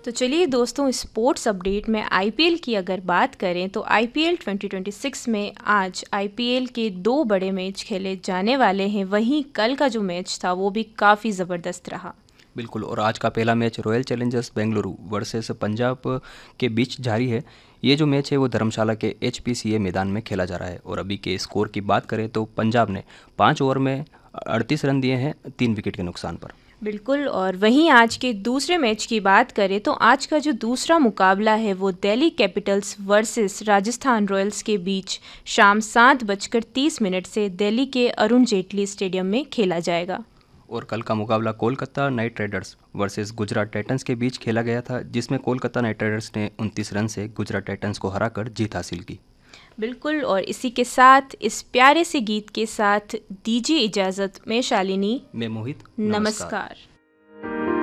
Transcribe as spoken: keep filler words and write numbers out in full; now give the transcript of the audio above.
तो चलिए दोस्तों, स्पोर्ट्स अपडेट में आईपीएल की अगर बात करें तो आईपीएल ट्वेंटी ट्वेंटी सिक्स में आज आईपीएल के दो बड़े मैच खेले जाने वाले हैं। वहीं कल का जो मैच था वो भी काफ़ी ज़बरदस्त रहा। बिल्कुल। और आज का पहला match royal Challengers Bengaluru versus Punjab के बीच जारी है। ये जो मैच है वो धर्मशाला के एचपीसीए मैदान में खेला जा रहा है। और अभी के स्कोर की बात करें तो पंजाब ने पाँच ओवर में अड़तीस रन दिए हैं तीन विकेट के नुकसान पर। बिल्कुल। और वहीं आज के दूसरे मैच की बात करें तो आज का जो दूसरा मुकाबला है वो Delhi Capitals versus Rajasthan Royals के बीच शाम सात बजकर तीस मिनट से दिल्ली के अरुण जेटली स्टेडियम में खेला जाएगा। और कल का मुकाबला Kolkata night Riders versus Gujarat Titans के बीच खेला गया था, जिसमें कोलकाता नाइट राइडर्स ने उनतीस रन से गुजरात टाइटंस को हराकर जीत हासिल की। बिल्कुल। और इसी के साथ इस प्यारे से गीत के साथ दीजिए इजाज़त। मैं शालिनी। मैं मोहित। नमस्कार, नमस्कार। नमस्कार।